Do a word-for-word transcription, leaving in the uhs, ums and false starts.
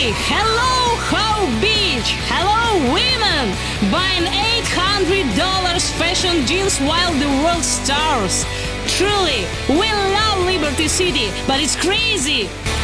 Hello, How Beach! Hello, women! Buying eight hundred dollars fashion jeans while the world starves. Truly, we love Liberty City, but it's crazy!